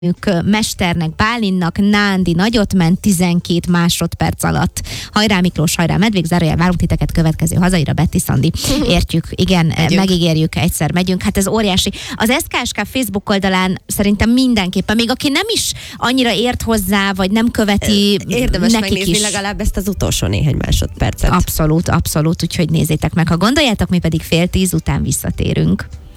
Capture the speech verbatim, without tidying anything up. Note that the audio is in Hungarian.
mesternek, Bálinnak, Nándi nagyot ment tizenkét másodperc alatt. Hajrá Miklós, hajrá Medvék, zárójel várunk titeket következő hazaira, Betty Szandi. Értjük, igen, megyünk. Megígérjük, egyszer megyünk. Hát ez óriási. Az es ká es ká Facebook oldalán szerintem mindenképpen, még aki nem is annyira ért hozzá, vagy nem követi, érdemes nekik megnézni is. Legalább ezt az utolsó néhány másodpercet. Abszolút, abszolút, úgyhogy nézzétek meg, ha gondoljátok, mi pedig fél tíz után visszatérünk.